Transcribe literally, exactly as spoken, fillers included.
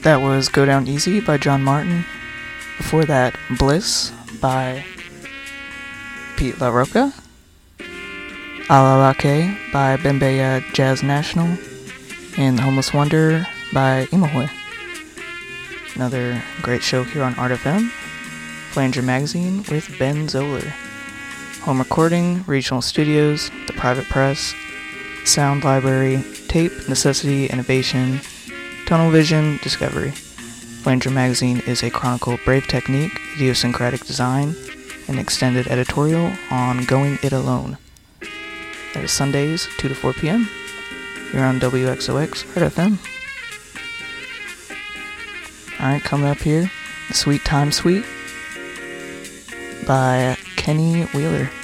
That was Go Down Easy by John Martin. Before that, Bliss by Pete LaRocca. Alalake by Bembeya Jazz National. And The Homeless Wonder by Imahoi. Another great show here on Art F M. Flanger Magazine with Ben Zoller. Home recording, regional studios, the private press, sound library, tape, necessity, innovation, tunnel vision, discovery. Flanger Magazine is a chronicle of brave technique, idiosyncratic design, and extended editorial on Going It Alone. That is Sundays, two to four p.m. here on W X O X Art F M. Alright, coming up here, The Sweet Time Suite by Kenny Wheeler.